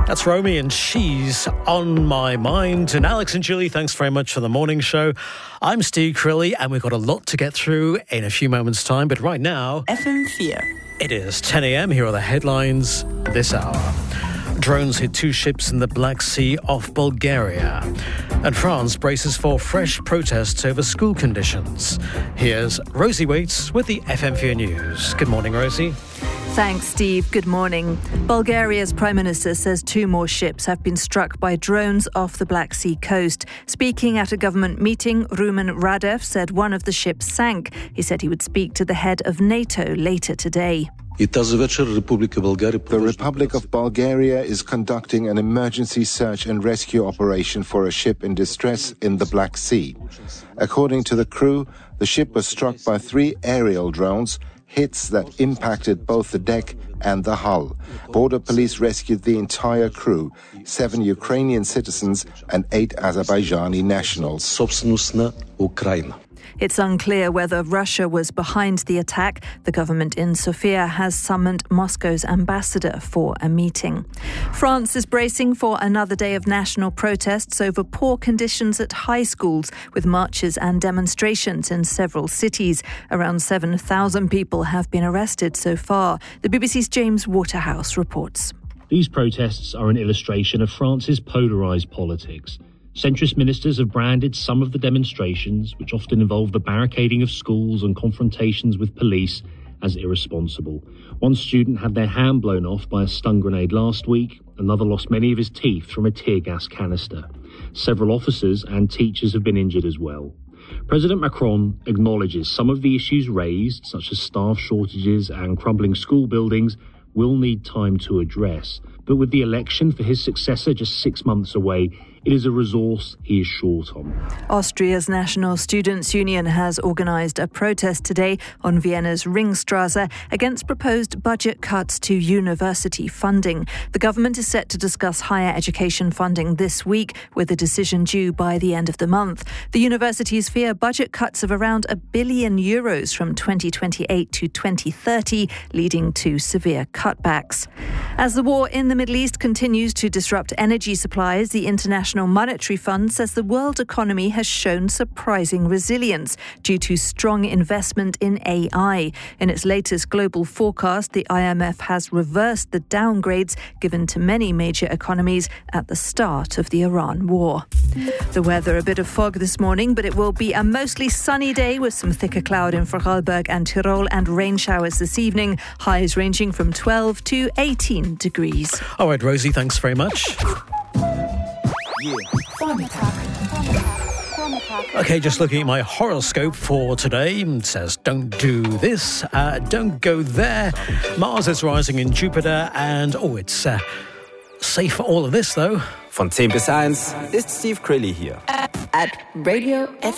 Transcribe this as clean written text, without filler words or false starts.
That's Romy and She's on My Mind. And Alex and Julie, thanks very much for the morning show. I'm Steve Crilly, and we've got a lot to get through in a few moments' time. But right now, FM4. It is 10 a.m. Here are the headlines this hour. Drones hit 2 ships in the Black Sea off Bulgaria. And France braces for fresh protests over school conditions. Here's Rosie Waits with the FM4 News. Good morning, Rosie. Thanks, Steve. Good morning. Bulgaria's Prime Minister says 2 more ships have been struck by drones off the Black Sea coast. Speaking at a government meeting, Rumen Radev said one of the ships sank. He said he would speak to the head of NATO later today. The Republic of Bulgaria is conducting an emergency search and rescue operation for a ship in distress in the Black Sea. According to the crew, the ship was struck by 3 aerial drones, hits that impacted both the deck and the hull. Border police rescued the entire crew, 7 Ukrainian citizens and 8 Azerbaijani nationals. It's unclear whether Russia was behind the attack. The government in Sofia has summoned Moscow's ambassador for a meeting. France is bracing for another day of national protests over poor conditions at high schools, with marches and demonstrations in several cities. Around 7,000 people have been arrested so far. The BBC's James Waterhouse reports. These protests are an illustration of France's polarised politics. Centrist ministers have branded some of the demonstrations, which often involve the barricading of schools and confrontations with police, as irresponsible. One student had their hand blown off by a stun grenade last week. Another lost many of his teeth from a tear gas canister. Several officers and teachers have been injured as well. President Macron acknowledges some of the issues raised, such as staff shortages and crumbling school buildings, will need time to address. But with the election for his successor just 6 months away, it is a resource he is short on. Austria's National Students' Union has organised a protest today on Vienna's Ringstrasse against proposed budget cuts to university funding. The government is set to discuss higher education funding this week, with a decision due by the end of the month. The universities fear budget cuts of around €1 billion from 2028 to 2030, leading to severe cutbacks. As the war in the Middle East continues to disrupt energy supplies, the International Monetary Fund says the world economy has shown surprising resilience due to strong investment in AI. In its latest global forecast, the IMF has reversed the downgrades given to many major economies at the start of the Iran war. The weather, a bit of fog this morning, but it will be a mostly sunny day with some thicker cloud in Vorarlberg and Tyrol and rain showers this evening. Highs ranging from 12 to 18 degrees. All right, Rosie, thanks very much. Okay, just looking at my horoscope for today. It says, don't do this, don't go there. Mars is rising in Jupiter, and it's safe for all of this, though. Von 10 bis 1 ist Steve Crilly hier. At Radio FM.